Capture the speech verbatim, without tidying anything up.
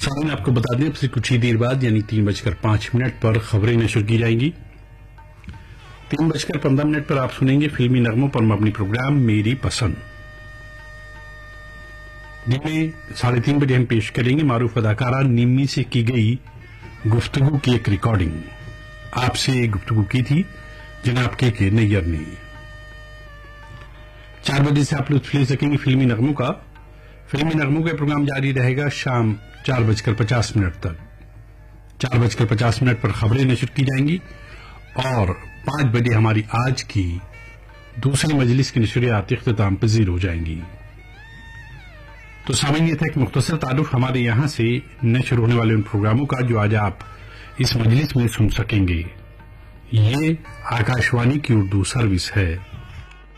सामने आपको बता दें, अब से कुछ ही देर बाद यानी तीन बजकर पांच मिनट पर खबरें नशर की जाएंगी। तीन बजकर पंद्रह मिनट पर आप सुनेंगे फिल्मी नगमों पर मबनी प्रोग्राम मेरी पसंद, जिनमें साढ़े तीन बजे हम पेश करेंगे मारूफ अदाकारा निम्मी से की गई गुफ्तगू की एक रिकॉर्डिंग। आपसे गुफ्तगू की थी जनाब के के नैयर ने। चार बजे से आप लुत्फ ले सकेंगे फिल्मी नगमों का। फिल्मी नगमों का प्रोग्राम जारी रहेगा शाम चार बजकर पचास मिनट तक। चार बजकर पचास मिनट पर खबरें नशर की जाएंगी और पांच बजे हमारी आज की दूसरी मजलिस की नशरियात इख्तिताम पजीर हो जाएंगी। तो सामने ये था एक मुख्तसर तारुफ हमारे यहां से नशर होने वाले उन प्रोग्रामों का जो आज आप इस मजलिस में सुन सकेंगे। ये आकाशवाणी की उर्दू सर्विस है।